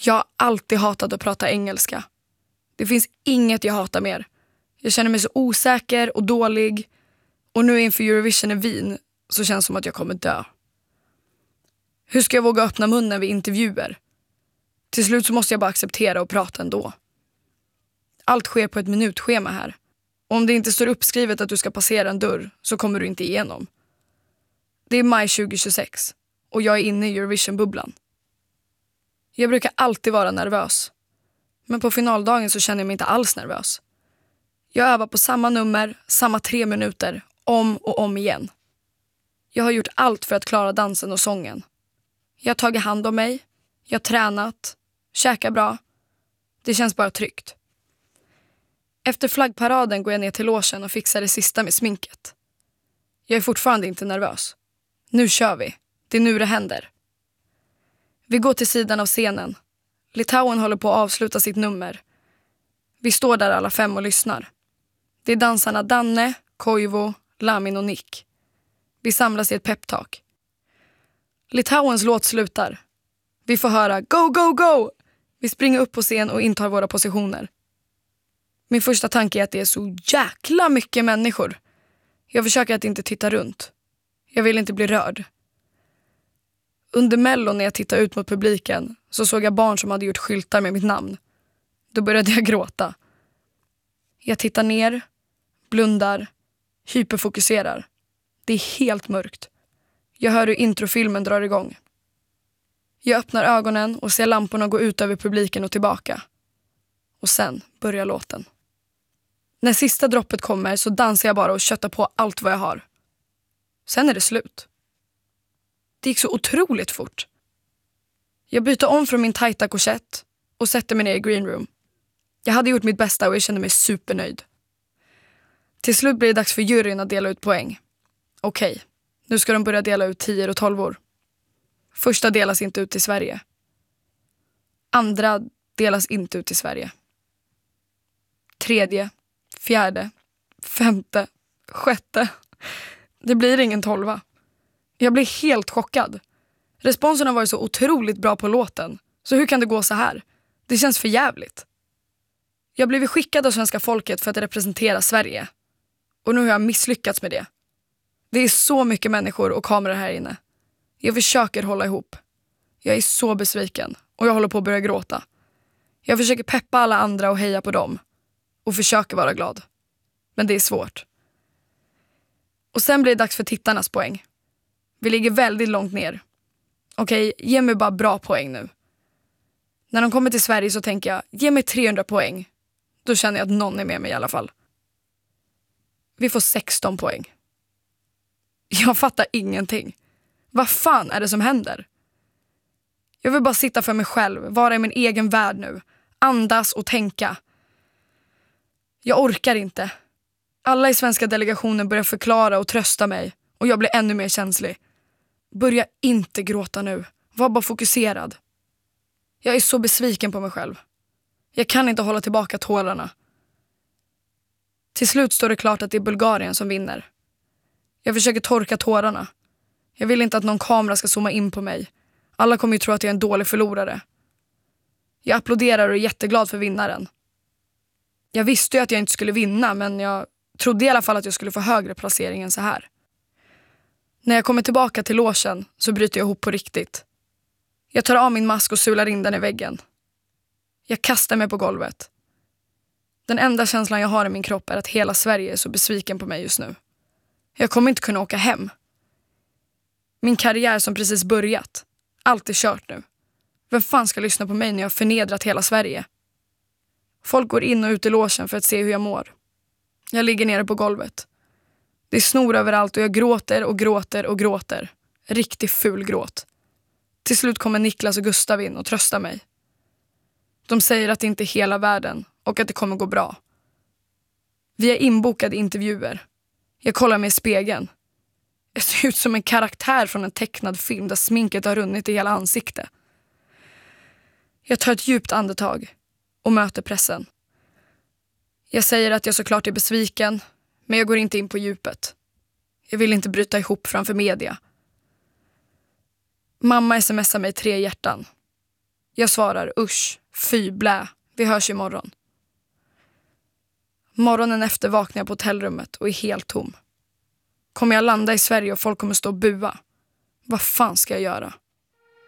Jag har alltid hatat att prata engelska. Det finns inget jag hatar mer. Jag känner mig så osäker och dålig. Och nu inför Eurovision i Wien så känns det som att jag kommer dö. Hur ska jag våga öppna munnen vid intervjuer? Till slut så måste jag bara acceptera och prata ändå. Allt sker på ett minutschema här. Och om det inte står uppskrivet att du ska passera en dörr så kommer du inte igenom. Det är maj 2026 och jag är inne i Eurovision-bubblan. Jag brukar alltid vara nervös. Men på finaldagen så känner jag mig inte alls nervös. Jag övar på samma nummer, samma 3 minuter, om och om igen. Jag har gjort allt för att klara dansen och sången. Jag har tagit hand om mig, jag har tränat, käkar bra. Det känns bara tryggt. Efter flaggparaden går jag ner till logen och fixar det sista med sminket. Jag är fortfarande inte nervös. Nu kör vi. Det är nu det händer. Vi går till sidan av scenen. Litauen håller på att avsluta sitt nummer. Vi står där alla 5 och lyssnar. Det är dansarna Danne, Koivu, Lamin och Nick. Vi samlas i ett peptalk. Litauens låt slutar. Vi får höra go, go, go! Vi springer upp på scen och intar våra positioner. Min första tanke är att det är så jäkla mycket människor. Jag försöker att inte titta runt. Jag vill inte bli rörd. Under Mellon när jag tittade ut mot publiken så såg jag barn som hade gjort skyltar med mitt namn. Då började jag gråta. Jag tittar ner, blundar, hyperfokuserar. Det är helt mörkt. Jag hör hur introfilmen drar igång. Jag öppnar ögonen och ser lamporna gå ut över publiken och tillbaka. Och sen börjar låten. När sista droppet kommer så dansar jag bara och köttar på allt vad jag har. Sen är det slut. Det gick så otroligt fort. Jag byter om från min tajta korsett och sätter mig ner i green room. Jag hade gjort mitt bästa och jag kände mig supernöjd. Till slut blir det dags för juryn att dela ut poäng. Okej, nu ska de börja dela ut 10 och 12. Första delas inte ut till Sverige. Andra delas inte ut till Sverige. 3, 4, 5, 6. Det blir ingen 12. Jag blir helt chockad. Responsen har varit så otroligt bra på låten. Så hur kan det gå så här? Det känns för jävligt. Jag blev skickad av svenska folket för att representera Sverige. Och nu har jag misslyckats med det. Det är så mycket människor och kameror här inne. Jag försöker hålla ihop. Jag är så besviken och jag håller på att börja gråta. Jag försöker peppa alla andra och heja på dem. Och försöker vara glad. Men det är svårt. Och sen blir det dags för tittarnas poäng. Vi ligger väldigt långt ner. Okej, ge mig bara bra poäng nu. När de kommer till Sverige så tänker jag, ge mig 300 poäng. Då känner jag att någon är med mig i alla fall. Vi får 16 poäng. Jag fattar ingenting. Vad fan är det som händer? Jag vill bara sitta för mig själv, vara i min egen värld nu. Andas och tänka. Jag orkar inte. Alla i svenska delegationen börjar förklara och trösta mig. Och jag blir ännu mer känslig. Börja inte gråta nu. Var bara fokuserad. Jag är så besviken på mig själv. Jag kan inte hålla tillbaka tårarna. Till slut står det klart att det är Bulgarien som vinner. Jag försöker torka tårarna. Jag vill inte att någon kamera ska zooma in på mig. Alla kommer ju tro att jag är en dålig förlorare. Jag applåderar och är jätteglad för vinnaren. Jag visste ju att jag inte skulle vinna, men jag trodde i alla fall att jag skulle få högre placering än så här. När jag kommer tillbaka till logen så bryter jag ihop på riktigt. Jag tar av min mask och sular in den i väggen. Jag kastar mig på golvet. Den enda känslan jag har i min kropp är att hela Sverige är så besviken på mig just nu. Jag kommer inte kunna åka hem. Min karriär som precis börjat. Allt är kört nu. Vem fan ska lyssna på mig när jag har förnedrat hela Sverige? Folk går in och ut i logen för att se hur jag mår. Jag ligger nere på golvet. Det är snor överallt och jag gråter och gråter och gråter. Riktigt ful gråt. Till slut kommer Niklas och Gustav in och tröstar mig. De säger att det inte är hela världen och att det kommer gå bra. Vi är inbokade intervjuer. Jag kollar mig i spegeln. Jag ser ut som en karaktär från en tecknad film där sminket har runnit i hela ansiktet. Jag tar ett djupt andetag och möter pressen. Jag säger att jag såklart är besviken, men jag går inte in på djupet. Jag vill inte bryta ihop framför media. Mamma smsar mig 3 hjärtan. Jag svarar usch, fy, blä. Vi hörs imorgon. Morgonen efter vaknar jag på hotellrummet och är helt tom. Kommer jag landa i Sverige och folk kommer stå och bua? Vad fan ska jag göra?